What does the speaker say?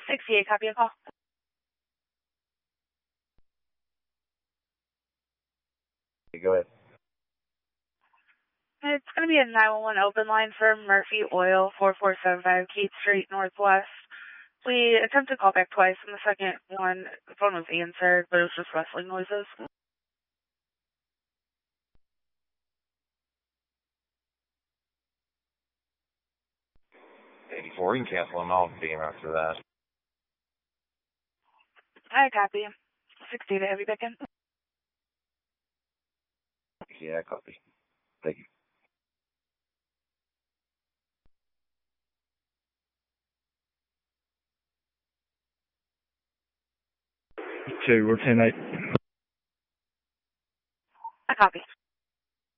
68, copy a call. Go ahead. It's going to be a 911 open line for Murphy Oil, 4475 Keith Street, Northwest. We attempted to call back twice, and the second one, the phone was answered, but it was just rustling noises. 84, you can cancel them all being after that. I copy. 60 to heavy back in. Yeah, copy. Thank you. 2, we're 10-8.